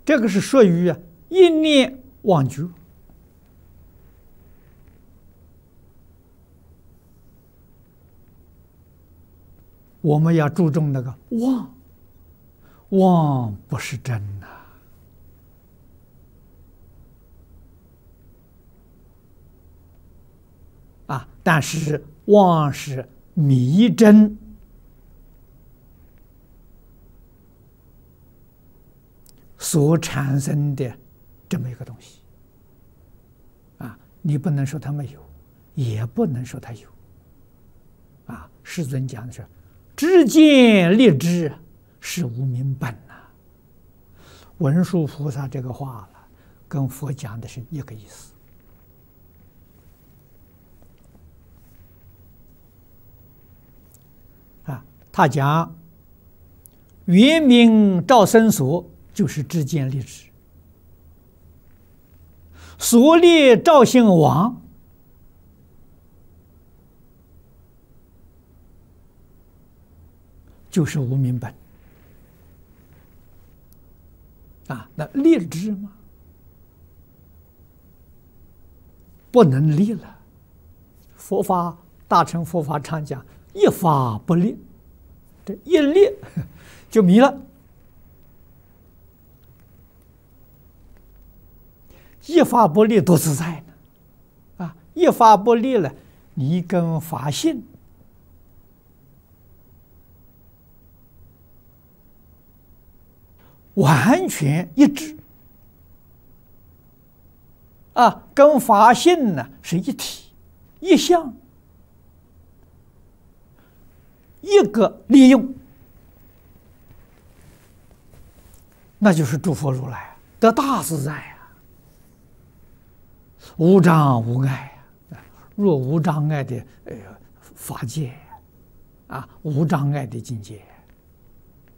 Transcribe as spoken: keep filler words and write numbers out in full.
这个是属于啊一念忘觉。我们要注重那个妄，妄不是真呐、啊，啊，但是妄是迷真所产生的这么一个东西，啊，你不能说它没有，也不能说它有，啊，世尊讲的是。知见立知是无明本呐、啊，文殊菩萨这个话了，跟佛讲的是一个意思。啊，他讲圆明照生所就是知见立知，所立照性王。就是无明本啊，那立知嘛，不能立了。佛法大乘佛法常讲一法不立，这一立就迷了。一法不立多自在呢，啊，一法不立了，你跟法性。完全一致啊，跟法性呢是一体一相，一个利用，那就是诸佛如来得大自在啊，无障无碍啊，若无障碍的呃法界啊，无障碍的境界。